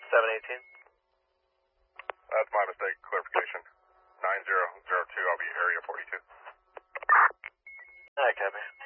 718. That's my mistake. Clarification. 9002, I'll be area 42. Alright, copy.